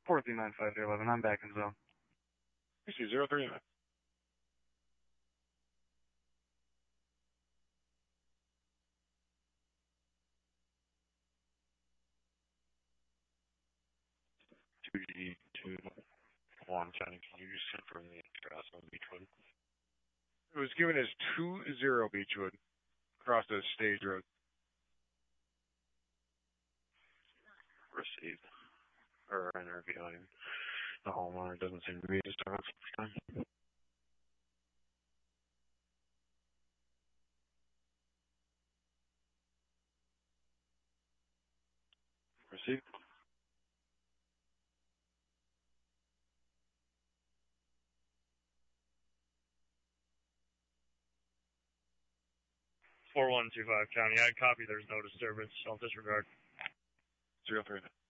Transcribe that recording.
4395311, I'm back in zone. PC 039. G21, County, can you just confirm the address on Beechwood? It was given as 20 Beechwood, across the stage road. Received. Or interviewing the homeowner doesn't seem to be disturbed for time. Received. County, I copy. There's no disturbance. I'll disregard. 039.